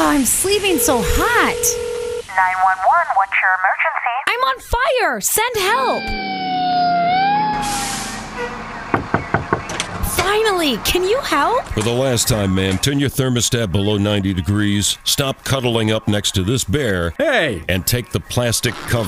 I'm sleeping so hot. 911, what's your emergency? I'm on fire. Send help. Finally, can you help? For the last time, ma'am, turn your thermostat below 90 degrees, stop cuddling up next to this bear, Hey! and take the plastic cover